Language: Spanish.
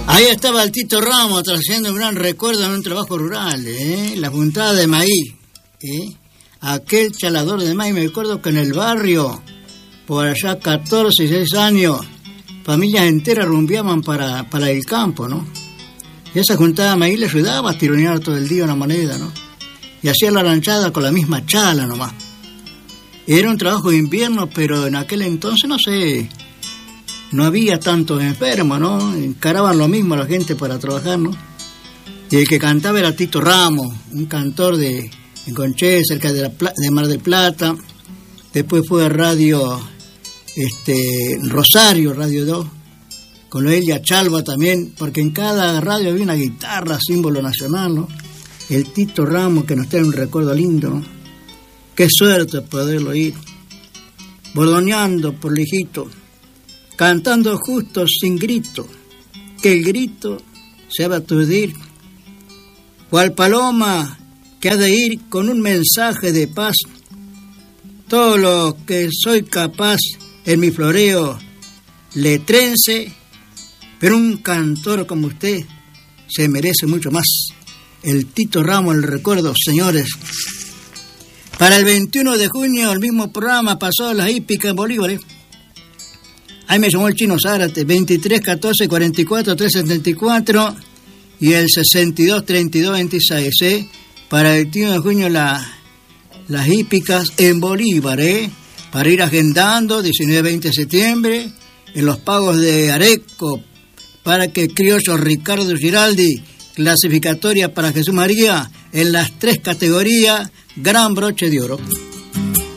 Ahí estaba el Tito Ramos trayendo un gran recuerdo en un trabajo rural, la puntada de maíz, aquel chalador de maíz. Me acuerdo que en el barrio, por allá 14, 16 años, familias enteras rumbeaban para el campo, ¿no? Y esa juntada de maíz le ayudaba a tironear todo el día una moneda, ¿no? Y hacía la ranchada con la misma chala nomás. Era un trabajo de invierno, pero en aquel entonces, no sé, no había tantos enfermos, ¿no? Encaraban lo mismo la gente para trabajar, ¿no? Y el que cantaba era Tito Ramos, un cantor de Conché, cerca de Mar del Plata. Después fue a Radio Rosario, Radio 2, con Noelia Chalva también, porque en cada radio había una guitarra, símbolo nacional, ¿no? El Tito Ramos, que nos trae un recuerdo lindo, ¿no? Qué suerte poderlo oír, bordoneando por lejito, cantando justo sin grito, que el grito se va a aturdir, cual paloma que ha de ir con un mensaje de paz. Todo lo que soy capaz en mi floreo le trence, pero un cantor como usted se merece mucho más. El Tito Ramos, el recuerdo, señores. Para el 21 de junio, el mismo programa pasó a las hípicas en Bolívar. Ahí me llamó el Chino Zárate, 23 14 44 374 y el 62 32 26. Para el 21 de junio, las hípicas en Bolívar, para ir agendando, 19 20 de septiembre, en los pagos de Areco, para que el criollo Ricardo Giraldi, clasificatoria para Jesús María, en las 3 categorías, gran broche de oro.